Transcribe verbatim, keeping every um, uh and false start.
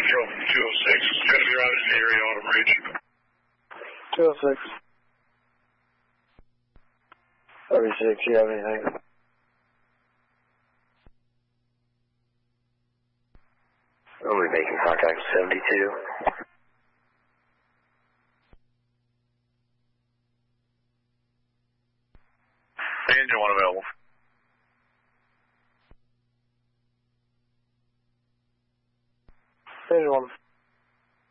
Control two oh six. It's going to be right in the area auto bridge. two oh six. thirty-six, you have anything? We'll be making contact with seventy-two. Engine one available. Engine one.